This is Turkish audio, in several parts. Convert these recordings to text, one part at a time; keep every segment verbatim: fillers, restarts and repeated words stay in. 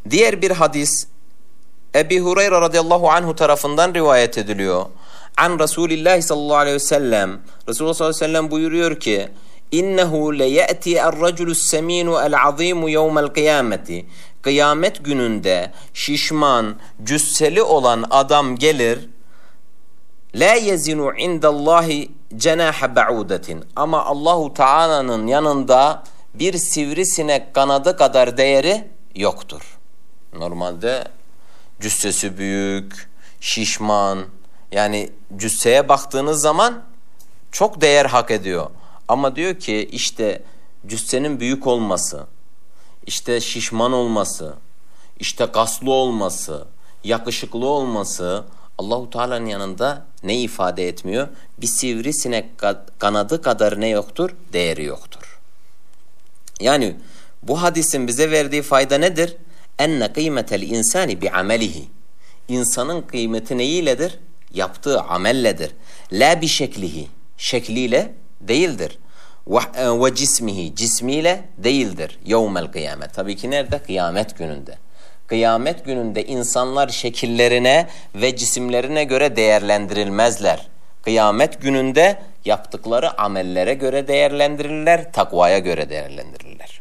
Diğer bir hadis Ebi Hureyre radıyallahu anhu tarafından rivayet ediliyor. An Resulillah sallallahu aleyhi ve sellem. Resulullah sallallahu aleyhi ve sellem buyuruyor ki İnnehu le ye'ti er-raculus seminu el-azimu yevmel kıyameti. Kıyamet gününde şişman, cüsseli olan adam gelir. La yezinu indallahi cenaha ba'udetin. Ama Allahu Teala'nın yanında bir sivrisinek kanadı kadar değeri yoktur. Normalde cüssesi büyük, şişman, yani cüsseye baktığınız zaman çok değer hak ediyor. Ama diyor ki işte cüssenin büyük olması, işte şişman olması, işte kaslı olması, yakışıklı olması Allahu Teala'nın yanında ne ifade etmiyor? Bir sivrisinek kanadı kadar ne yoktur? Değeri yoktur. Yani bu hadisin bize verdiği fayda nedir? Enne kıymetel insani bi amelihi. İnsanın kıymeti neyledir? Yaptığı amelledir. La bi şeklihi. Şekliyle değildir. Ve cismihi. Cismiyle değildir. Yevmel kıyamet. Tabii ki nerede? Kıyamet gününde. Kıyamet gününde insanlar şekillerine ve cisimlerine göre değerlendirilmezler. Kıyamet gününde yaptıkları amellere göre değerlendirirler, takvaya göre değerlendirirler.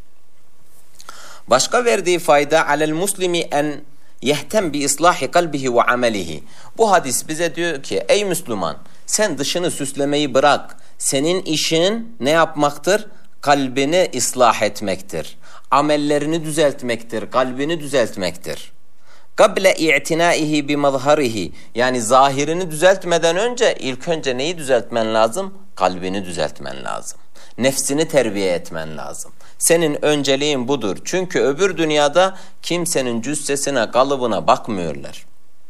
Başka verdiği fayda alel muslimi en yehtem bi islahi kalbihi ve amelihi. Bu hadis bize diyor ki ey Müslüman sen dışını süslemeyi bırak. Senin işin ne yapmaktır? Kalbini ıslah etmektir. Amellerini düzeltmektir, kalbini düzeltmektir. Kable i'tinaihi bi mazharihi. Yani zahirini düzeltmeden önce ilk önce neyi düzeltmen lazım? Kalbini düzeltmen lazım. Nefsini terbiye etmen lazım. Senin önceliğin budur. Çünkü öbür dünyada kimsenin cüssesine, kalıbına bakmıyorlar.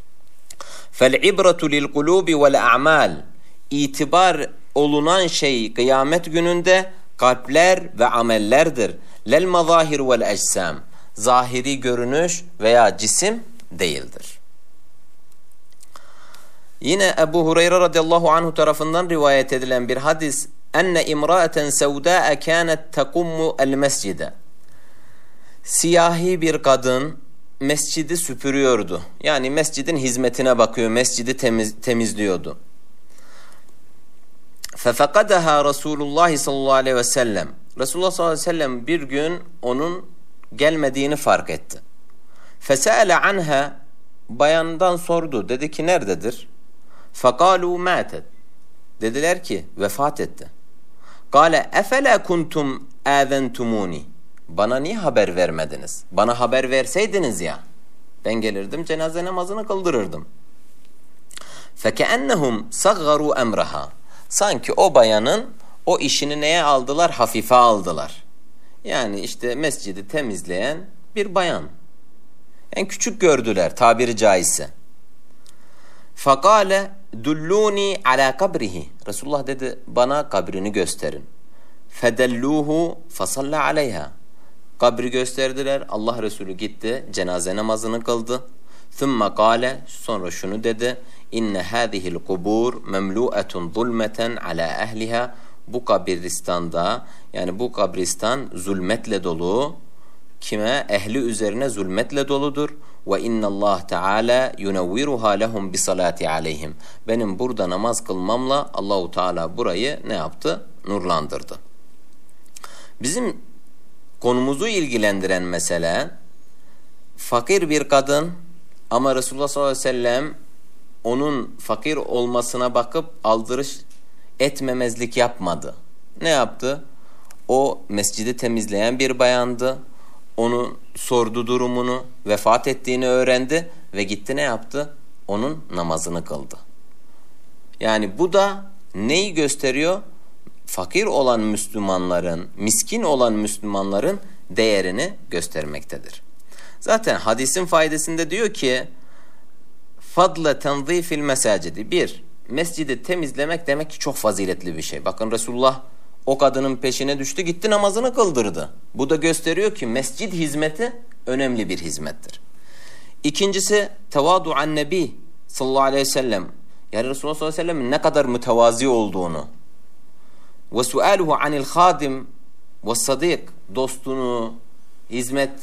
Fel-ibratu lil-kulubi vel-a'mal. İtibar olunan şey kıyamet gününde kalpler ve amellerdir. Lel-mazahir vel-ecsam. Zahiri görünüş veya cisim değildir. Yine Ebu Hureyre radıyallahu anhu tarafından rivayet edilen bir hadis enne imra'eten sevda'a kânet tekummu el-mescide. Siyahi bir kadın mescidi süpürüyordu. Yani mescidin hizmetine bakıyor, mescidi temiz, temizliyordu. Fefekadaha Resulullah sallallahu aleyhi ve sellem. Resulullah sallallahu aleyhi ve sellem bir gün onun gelmediğini fark etti. Fesâle anha, bayandan sordu. Dedi ki nerededir? Fekâlû mâtet. Dediler ki vefat etti. Kâle efelâ kuntum âzentumûni. Bana niye haber vermediniz? Bana haber verseydiniz ya. Ben gelirdim cenaze namazını kıldırırdım. Fekeennehum saggaru emraha. Sanki o bayanın o işini neye aldılar? Hafife aldılar. Yani işte mescidi temizleyen bir bayan. En küçük gördüler tabiri caizse. Fakale dulluni ala kabrihi. Resulullah dedi bana kabrini gösterin. Fedelluhu fasalla aleyha. Kabri gösterdiler. Allah Resulü gitti cenaze namazını kıldı. Thumma kale, sonra şunu dedi. İnne hâzihil kubur memlu'etun zulmeten ala ehliha. Bu kabristanda, yani bu kabristan zulmetle dolu. Kime? Ehli üzerine zulmetle doludur. Ve innallah Teala yunevviruha lehum bi salati aleyhim. Benim burada namaz kılmamla Allahu Teala burayı ne yaptı? Nurlandırdı. Bizim konumuzu ilgilendiren mesele fakir bir kadın ama Resulullah sallallahu aleyhi ve sellem onun fakir olmasına bakıp aldırış etmemezlik yapmadı. Ne yaptı? O mescidi temizleyen bir bayandı. Onun sordu durumunu, vefat ettiğini öğrendi ve gitti ne yaptı? Onun namazını kıldı. Yani bu da neyi gösteriyor? Fakir olan Müslümanların, miskin olan Müslümanların değerini göstermektedir. Zaten hadisin faydasında diyor ki fadle tenzifil mesacidi. Bir, mescidi temizlemek demek ki çok faziletli bir şey. Bakın Resulullah o kadının peşine düştü, gitti namazını kıldırdı. Bu da gösteriyor ki mescid hizmeti önemli bir hizmettir. İkincisi tevadu'an nebi sallallahu aleyhi ve sellem. Yani Resulullah sallallahu aleyhi ve sellem'in ne kadar mütevazi olduğunu. Ve sualuhu anil hadim ve sadik, dostunu, hizmet